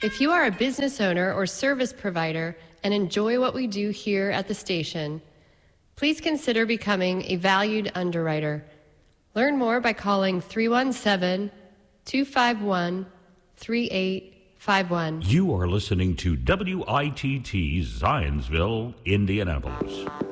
If you are a business owner or service provider and enjoy what we do here at the station, please consider becoming a valued underwriter. Learn more by calling 317-251-3851. You are listening to WITT Zionsville, Indianapolis.